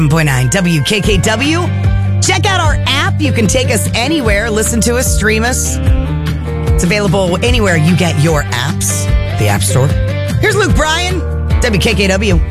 7.9 WKKW. Check out our app. You can take us anywhere, listen to us, stream us. It's available anywhere you get your apps, the App Store. Here's Luke Bryan, WKKW.